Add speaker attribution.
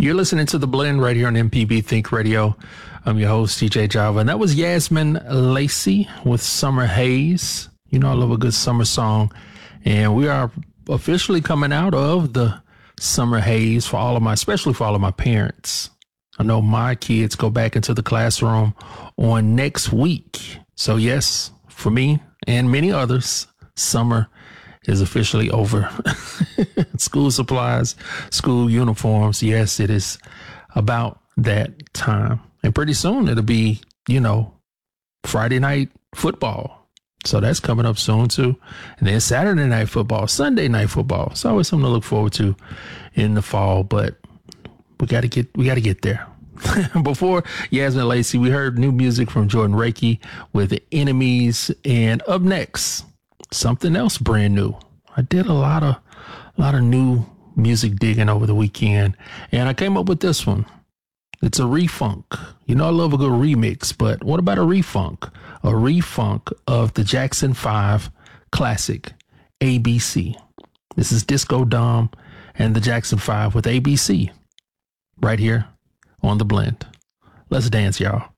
Speaker 1: You're listening to The Blend right here on MPB Think Radio. I'm your host, DJ Java, and that was Yasmin Lacey with Summer Haze. You know I love a good summer song, and we are officially coming out of the summer haze for all of my, especially for all of my parents. I know my kids go back into the classroom on next week. So yes, for me and many others, summer is officially over. School supplies, school uniforms. Yes, it is about that time. And pretty soon it'll be, Friday night football. So that's coming up soon too. And then Saturday night football, Sunday night football. It's always something to look forward to in the fall, but we got to get there. Before Yasmin Lacey, we heard new music from Jordan Rakey with Enemies, and up next, something else brand new. I did a lot of new music digging over the weekend, and I came up with this one. It's a refunk. I love a good remix, but what about a refunk? A refunk of the Jackson 5 classic, ABC. This is Disco Dom and the Jackson 5 with ABC right here on The Blend. Let's dance, y'all.